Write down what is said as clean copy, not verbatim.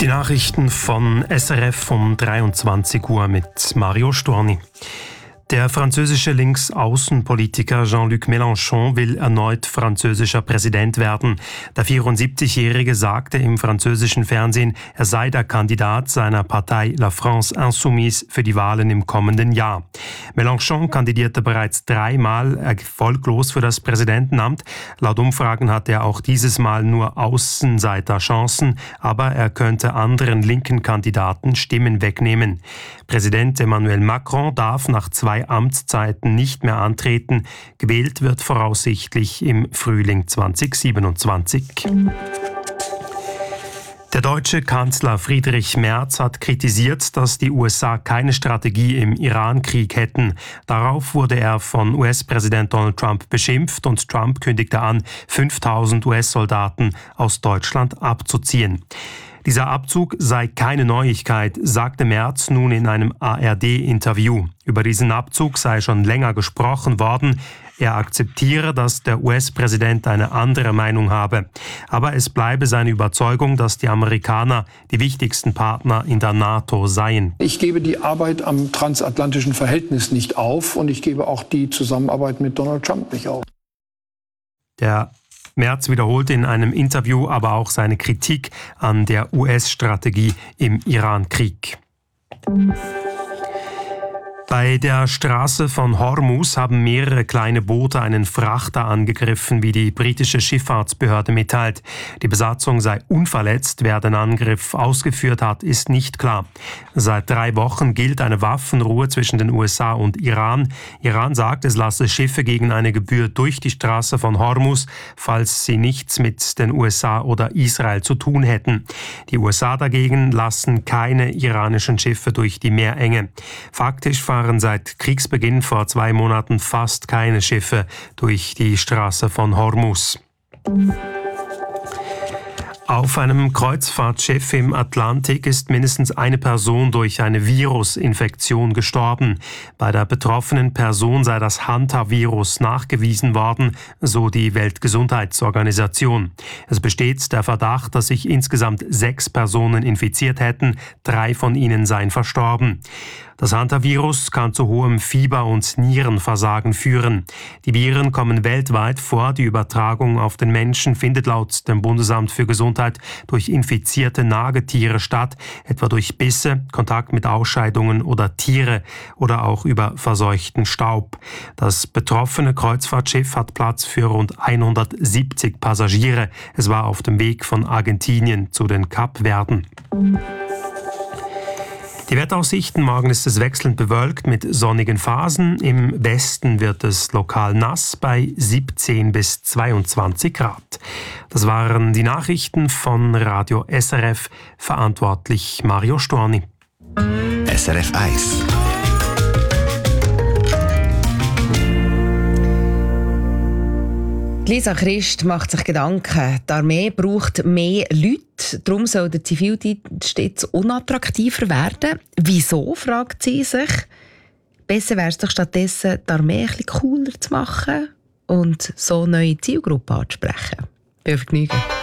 Die Nachrichten von SRF um 23 Uhr mit Mario Storni. Der französische Linksaußenpolitiker Jean-Luc Mélenchon will erneut französischer Präsident werden. Der 74-Jährige sagte im französischen Fernsehen, er sei der Kandidat seiner Partei La France Insoumise für die Wahlen im kommenden Jahr. Mélenchon kandidierte bereits 3-mal erfolglos für das Präsidentenamt. Laut Umfragen hat er auch dieses Mal nur Außenseiterchancen, aber er könnte anderen linken Kandidaten Stimmen wegnehmen. Präsident Emmanuel Macron darf nach 2 Amtszeiten nicht mehr antreten. Gewählt wird voraussichtlich im Frühling 2027. Der deutsche Kanzler Friedrich Merz hat kritisiert, dass die USA keine Strategie im Iran-Krieg hätten. Darauf wurde er von US-Präsident Donald Trump beschimpft und Trump kündigte an, 5.000 US-Soldaten aus Deutschland abzuziehen. Dieser Abzug sei keine Neuigkeit, sagte Merz nun in einem ARD-Interview. Über diesen Abzug sei schon länger gesprochen worden. Er akzeptiere, dass der US-Präsident eine andere Meinung habe. Aber es bleibe seine Überzeugung, dass die Amerikaner die wichtigsten Partner in der NATO seien. Ich gebe die Arbeit am transatlantischen Verhältnis nicht auf und ich gebe auch die Zusammenarbeit mit Donald Trump nicht auf. Der Merz wiederholte in einem Interview aber auch seine Kritik an der US-Strategie im Iran-Krieg. Bei der Straße von Hormuz haben mehrere kleine Boote einen Frachter angegriffen, wie die britische Schifffahrtsbehörde mitteilt. Die Besatzung sei unverletzt. Wer den Angriff ausgeführt hat, ist nicht klar. Seit 3 Wochen gilt eine Waffenruhe zwischen den USA und Iran. Iran sagt, es lasse Schiffe gegen eine Gebühr durch die Straße von Hormuz, falls sie nichts mit den USA oder Israel zu tun hätten. Die USA dagegen lassen keine iranischen Schiffe durch die Meerenge. Faktisch fahren seit Kriegsbeginn vor 2 Monaten fast keine Schiffe durch die Straße von Hormuz. Auf einem Kreuzfahrtschiff im Atlantik ist mindestens eine Person durch eine Virusinfektion gestorben. Bei der betroffenen Person sei das Hantavirus nachgewiesen worden, so die Weltgesundheitsorganisation. Es besteht der Verdacht, dass sich insgesamt 6 Personen infiziert hätten, 3 von ihnen seien verstorben. Das Hantavirus kann zu hohem Fieber und Nierenversagen führen. Die Viren kommen weltweit vor. Die Übertragung auf den Menschen findet laut dem Bundesamt für Gesundheit durch infizierte Nagetiere statt, etwa durch Bisse, Kontakt mit Ausscheidungen oder Tiere oder auch über verseuchten Staub. Das betroffene Kreuzfahrtschiff hat Platz für rund 170 Passagiere. Es war auf dem Weg von Argentinien zu den Kapverden. Die Wetteraussichten: Morgen ist es wechselnd bewölkt mit sonnigen Phasen. Im Westen wird es lokal nass bei 17 bis 22 Grad. Das waren die Nachrichten von Radio SRF. Verantwortlich Mario Storni. SRF 1. Lisa Christ macht sich Gedanken. Die Armee braucht mehr Leute. Darum soll der Zivildienst jetzt unattraktiver werden. Wieso, fragt sie sich. Besser wäre es doch stattdessen, die Armee ein bisschen cooler zu machen und so neue Zielgruppen anzusprechen. Viel Vergnügen.